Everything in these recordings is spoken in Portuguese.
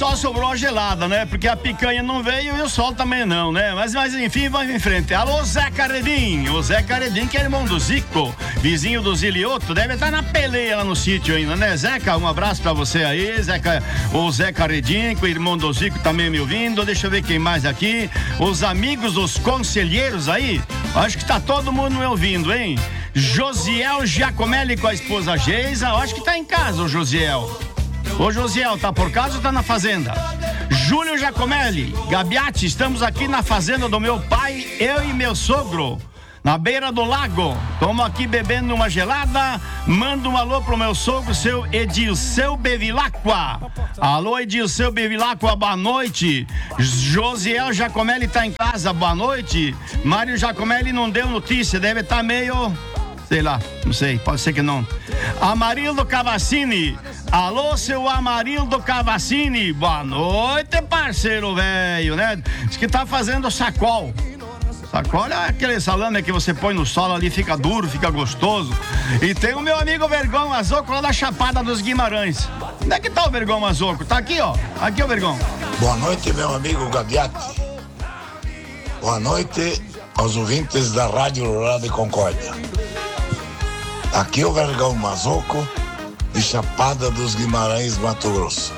só sobrou a gelada, né? Porque a picanha não veio e o sol também não, né? Mas enfim, vamos em frente. Alô, Zé Caredim. O Zé Caredim, que é irmão do Zico, vizinho do Zilioto, deve estar na peleia lá no sítio ainda, né, Zeca? Um abraço pra você aí, Zeca. O Zé Caredim, que o irmão do Zico também me ouvindo. Deixa eu ver quem mais aqui. Os amigos dos conselheiros aí. Acho que tá todo mundo me ouvindo, hein? Josiel Giacomelli com a esposa Geisa. Acho que tá em casa o Josiel. Ô Josiel, tá por casa ou tá na fazenda? Júlio Giacomelli, Gabiati, estamos aqui na fazenda do meu pai, eu e meu sogro, na beira do lago. Estamos aqui bebendo uma gelada. Manda um alô pro meu sogro, seu Edilceu Bevilacqua. Alô, Edilceu Bevilacqua, boa noite. Josiel Giacomelli tá em casa, boa noite. Mário Giacomelli não deu notícia, deve estar meio... sei lá, não sei, pode ser que não. Amarildo Cavassini. Alô, seu Amarildo Cavassini. Boa noite, parceiro velho, né? Diz que tá fazendo sacol. Sacol é aquele salame que você põe no solo ali, fica duro, fica gostoso. E tem o meu amigo Vergão Mazoco lá da Chapada dos Guimarães. Onde é que tá o Vergão Mazoco? Tá aqui, ó. Aqui, ó, Vergão. Boa noite, meu amigo Gabiati. Boa noite aos ouvintes da Rádio Rural de Concórdia. Aqui é o Vergão Mazoco, de Chapada dos Guimarães, Mato Grosso.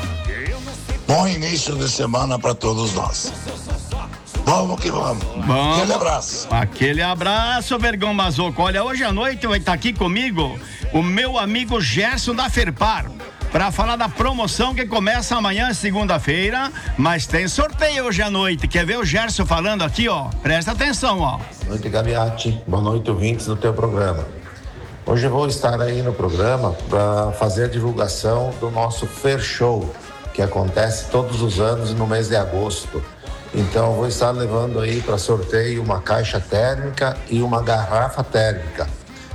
Bom início de semana para todos nós. Vamos que vamos. Aquele abraço. Aquele abraço, Vergão Mazoco. Olha, hoje à noite vai estar aqui comigo o meu amigo Gerson da Ferpar, para falar da promoção que começa amanhã, segunda-feira, mas tem sorteio hoje à noite. Quer ver o Gerson falando aqui, ó? Presta atenção, ó. Boa noite, Gabiati. Boa noite, ouvintes do teu programa. Hoje eu vou estar aí no programa para fazer a divulgação do nosso Fair Show, que acontece todos os anos no mês de agosto. Então eu vou estar levando aí para sorteio uma caixa térmica e uma garrafa térmica.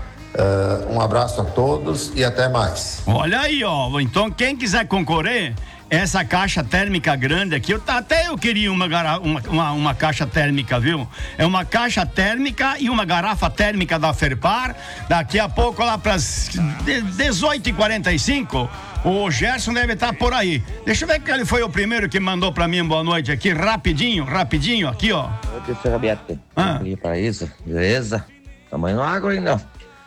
Um abraço a todos e até mais. Olha aí, ó. Então quem quiser concorrer, essa caixa térmica grande aqui, até eu queria uma caixa térmica, viu? É uma caixa térmica e uma garrafa térmica da Ferpar. Daqui a pouco, lá para as 18h45, o Gerson deve estar por aí. Deixa eu ver que ele foi o primeiro que mandou para mim boa noite aqui, rapidinho, aqui, ó. Boa noite, seu Gabiati. Paraíso, beleza? Tamanho no água ainda.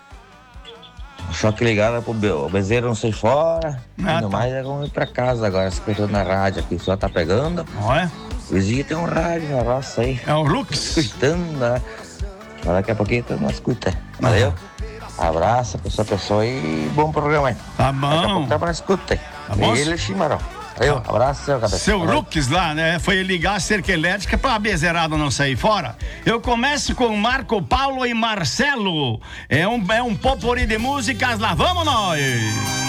Só que ligada pro o bezerro não sai fora. Ainda mais é vamos ir pra casa agora, escutando na rádio aqui, só tá pegando. Olha. O vizinho tem um rádio na roça aí. É o Lux. Escutando, né? Mas daqui a pouquinho tu não escuta. Valeu? Abraço pra essa pessoa e bom programa aí. Tá bom. Daqui a pouco tá pra escuta aí. Tá bom? Ele e Chimarão. Valeu, abraço, seu cabeça. Seu Lux lá, né? Foi ligar a cerca elétrica pra bezerrada não sair fora. Eu começo com Marco Paulo e Marcelo. É um potpourri de músicas, lá vamos nós!